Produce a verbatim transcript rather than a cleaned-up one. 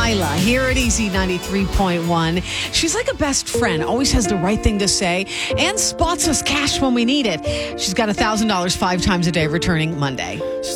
Lila here at Easy ninety-three point one. She's like a best friend, always has the right thing to say, and spots us cash when we need it. She's got one thousand dollars five times a day returning Monday.